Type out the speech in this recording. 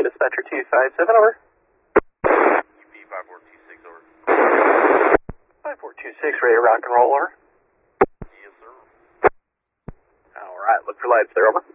Dispatcher 257, over. UP 5426, over. 5426, ready to rock and roll, over. Yes, sir. Alright, look for lights there, over.